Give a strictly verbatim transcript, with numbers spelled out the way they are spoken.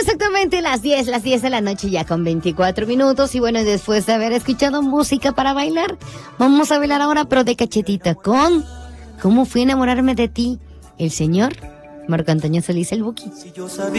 exactamente las diez, las diez de la noche ya con veinticuatro minutos. Y bueno, después de haber escuchado música para bailar, vamos a bailar ahora, pero de cachetita, con ¿Cómo fui a enamorarme de ti? El señor Marco Antonio Solís, el Buki.